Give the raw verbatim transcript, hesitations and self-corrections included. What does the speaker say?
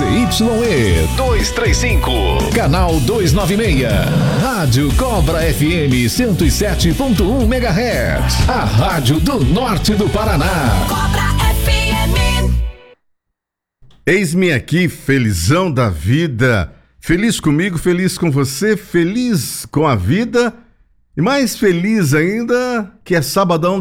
Z Y E duzentos e trinta e cinco, canal duzentos e noventa e seis, Rádio Cobra F M cento e sete ponto um megahertz, a rádio do norte do Paraná. Cobra F M. Eis-me aqui, felizão da vida, feliz comigo, feliz com você, feliz com a vida e mais feliz ainda que é sabadão